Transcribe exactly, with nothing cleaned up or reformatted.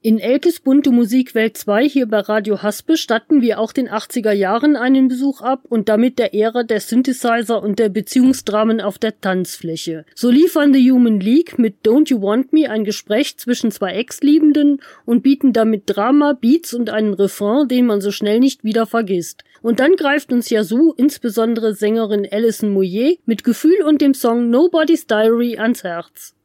In Elkes bunte Musikwelt zwei hier bei Radio Haspe statten wir auch den achtziger Jahren einen Besuch ab und damit der Ära der Synthesizer und der Beziehungsdramen auf der Tanzfläche. So liefern The Human League mit Don't You Want Me ein Gespräch zwischen zwei Ex-Liebenden und bieten damit Drama, Beats und einen Refrain, den man so schnell nicht wieder vergisst. Und dann greift uns Yazoo, insbesondere Sängerin Alison Moyet, mit Gefühl und dem Song Nobody's Diary ans Herz.